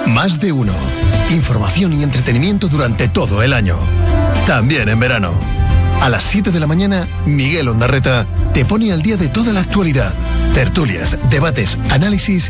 Más de uno. Información y entretenimiento durante todo el año. También en verano. A las 7 de la mañana, Miguel Ondarreta te pone al día de toda la actualidad. Tertulias, debates, análisis